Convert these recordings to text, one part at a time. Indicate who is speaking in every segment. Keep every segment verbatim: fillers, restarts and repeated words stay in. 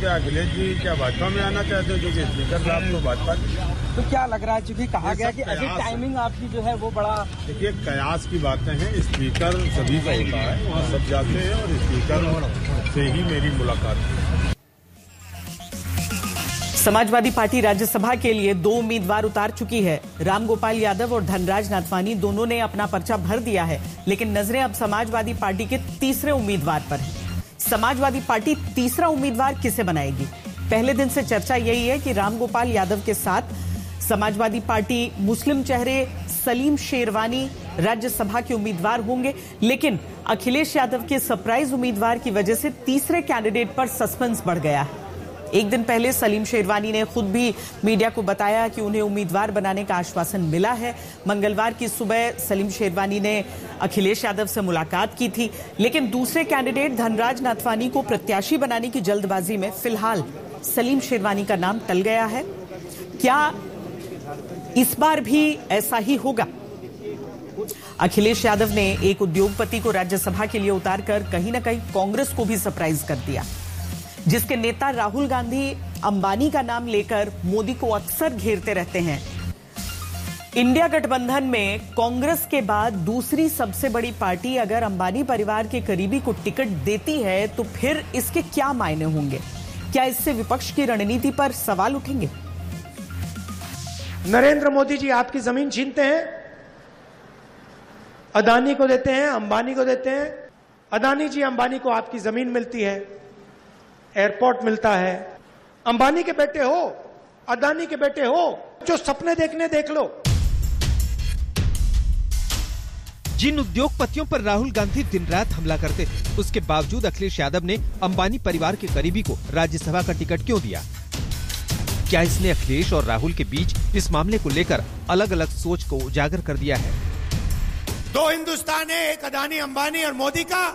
Speaker 1: क्या अखिलेश जी क्या भाजपा में आना चाहते हो, क्योंकि स्पीकर साहब तो भाजपा के।
Speaker 2: तो क्या लग रहा है, चूंकि कहा गया कि अभी टाइमिंग आपकी जो है वो बड़ा,
Speaker 1: देखिए कयास की बातें हैं, स्पीकर सभी का होता है, वहाँ सब जाते हैं और स्पीकर से ही मेरी मुलाकात हुई।
Speaker 3: समाजवादी पार्टी राज्यसभा के लिए दो उम्मीदवार उतार चुकी है। रामगोपाल यादव और धनराज नाथवानी दोनों ने अपना पर्चा भर दिया है, लेकिन नजरें अब समाजवादी पार्टी के तीसरे उम्मीदवार पर हैं। समाजवादी पार्टी तीसरा उम्मीदवार किसे बनाएगी? पहले दिन से चर्चा यही है कि रामगोपाल यादव के साथ समाजवादी पार्टी मुस्लिम चेहरे सलीम शेरवानी राज्यसभा के उम्मीदवार होंगे, लेकिन अखिलेश यादव के सरप्राइज उम्मीदवार की वजह से तीसरे कैंडिडेट पर सस्पेंस बढ़ गया है। एक दिन पहले सलीम शेरवानी ने खुद भी मीडिया को बताया कि उन्हें उम्मीदवार बनाने का आश्वासन मिला है। मंगलवार की सुबह सलीम शेरवानी ने अखिलेश यादव से मुलाकात की थी, लेकिन दूसरे कैंडिडेट धनराज नाथवानी को प्रत्याशी बनाने की जल्दबाजी में फिलहाल सलीम शेरवानी का नाम टल गया है। क्या इस बार भी ऐसा ही होगा? अखिलेश यादव ने एक उद्योगपति को राज्यसभा के लिए उतारकर कहीं ना कहीं कांग्रेस को भी सरप्राइज कर दिया, जिसके नेता राहुल गांधी अंबानी का नाम लेकर मोदी को अक्सर घेरते रहते हैं। इंडिया गठबंधन में कांग्रेस के बाद दूसरी सबसे बड़ी पार्टी अगर अंबानी परिवार के करीबी को टिकट देती है तो फिर इसके क्या मायने होंगे? क्या इससे विपक्ष की रणनीति पर सवाल उठेंगे?
Speaker 4: नरेंद्र मोदी जी आपकी जमीन छीनते हैं, अदानी को देते हैं, अंबानी को देते हैं। अदानी जी अंबानी को आपकी जमीन मिलती है, एयरपोर्ट मिलता है। अंबानी के बेटे हो, अदानी के बेटे हो, जो सपने देखने देख लो।
Speaker 5: जिन उद्योगपतियों पर राहुल गांधी दिन रात हमला करते थे, उसके बावजूद अखिलेश यादव ने अंबानी परिवार के करीबी को राज्यसभा का टिकट क्यों दिया? क्या इसने अखिलेश और राहुल के बीच इस मामले को लेकर अलग अलग सोच को उजागर कर दिया है?
Speaker 4: दो हिंदुस्तान है, एक अदानी अंबानी और मोदी का,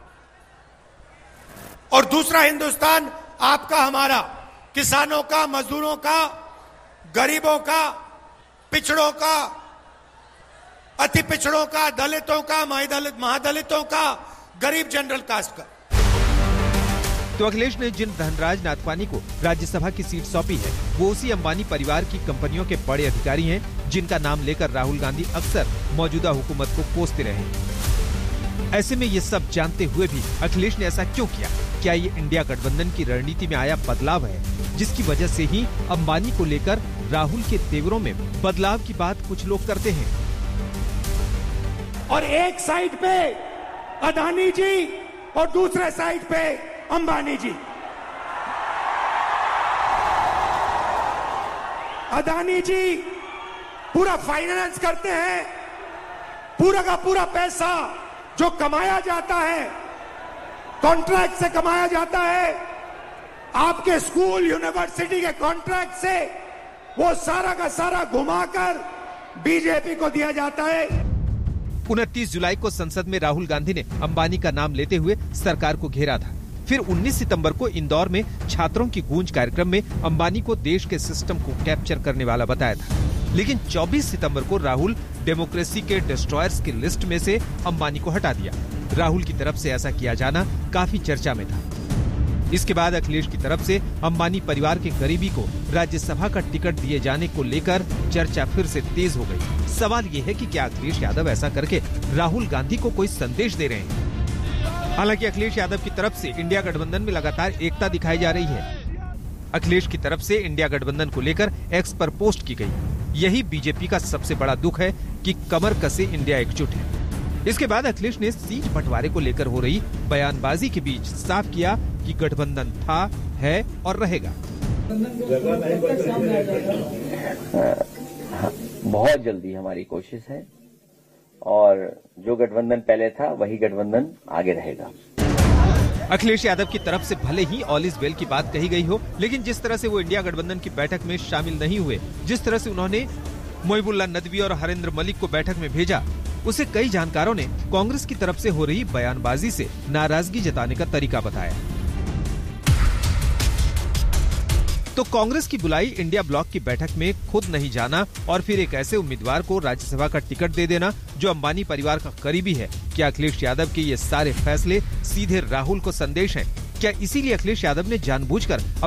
Speaker 4: और दूसरा हिंदुस्तान आपका हमारा, किसानों का, मजदूरों का, गरीबों का, पिछड़ों का, अति पिछड़ों का, दलितों का, महादलित महादलितों का, गरीब जनरल कास्ट का।
Speaker 5: तो अखिलेश ने जिन धनराज नाथवानी को राज्यसभा की सीट सौंपी है, वो उसी अंबानी परिवार की कंपनियों के बड़े अधिकारी हैं, जिनका नाम लेकर राहुल गांधी अक्सर मौजूदा हुकूमत को कोसते रहे। ऐसे में ये सब जानते हुए भी अखिलेश ने ऐसा क्यों किया? क्या ये इंडिया गठबंधन की रणनीति में आया बदलाव है, जिसकी वजह से ही अंबानी को लेकर राहुल के तेवरों में बदलाव की बात कुछ लोग करते हैं?
Speaker 4: और एक साइड पे अदानी जी और दूसरे साइड पे अंबानी जी। अदानी जी पूरा फाइनेंस करते हैं, पूरा का पूरा पैसा जो कमाया जाता है कॉन्ट्रैक्ट से कमाया जाता है, आपके स्कूल यूनिवर्सिटी के कॉन्ट्रैक्ट से, वो सारा का सारा घुमाकर बीजेपी को दिया जाता है।
Speaker 5: उनतीस जुलाई को संसद में राहुल गांधी ने अंबानी का नाम लेते हुए सरकार को घेरा था। फिर उन्नीस सितंबर को इंदौर में छात्रों की गूंज कार्यक्रम में अंबानी को देश के सिस्टम को कैप्चर करने वाला बताया था। लेकिन चौबीस सितंबर को राहुल डेमोक्रेसी के डिस्ट्रॉयर्स की लिस्ट में से अंबानी को हटा दिया। राहुल की तरफ से ऐसा किया जाना काफी चर्चा में था। इसके बाद अखिलेश की तरफ से अंबानी परिवार के करीबी को राज्यसभा का टिकट दिए जाने को लेकर चर्चा फिर से तेज हो गई। सवाल ये है कि क्या अखिलेश यादव ऐसा करके राहुल गांधी को कोई संदेश दे रहे हैं? हालांकि अखिलेश यादव की तरफ से इंडिया गठबंधन में लगातार एकता दिखाई जा रही है। अखिलेश की तरफ से इंडिया गठबंधन को लेकर एक्स पर पोस्ट की गई। यही बीजेपी का सबसे बड़ा दुख है कि कमर कसे इंडिया एकजुट है। इसके बाद अखिलेश ने सीट बंटवारे को लेकर हो रही बयानबाजी के बीच साफ किया कि गठबंधन था, है और रहेगा।
Speaker 6: बहुत जल्दी हमारी कोशिश है और जो गठबंधन पहले था वही गठबंधन आगे रहेगा।
Speaker 5: अखिलेश यादव की तरफ से भले ही ऑल इज वेल की बात कही गई हो, लेकिन जिस तरह से वो इंडिया गठबंधन की बैठक में शामिल नहीं हुए, जिस तरह से उन्होंने मोइबुल्लाह नदवी और हरेंद्र मलिक को बैठक में भेजा, उसे कई जानकारों ने कांग्रेस की तरफ से हो रही बयानबाजी से नाराजगी जताने का तरीका बताया। तो कांग्रेस की बुलाई इंडिया ब्लॉक की बैठक में खुद नहीं जाना और फिर एक ऐसे उम्मीदवार को राज्यसभा का टिकट दे देना जो अंबानी परिवार का करीबी है, क्या अखिलेश यादव के ये सारे फैसले सीधे राहुल को संदेश हैं? क्या इसीलिए अखिलेश यादव ने जानबूझकर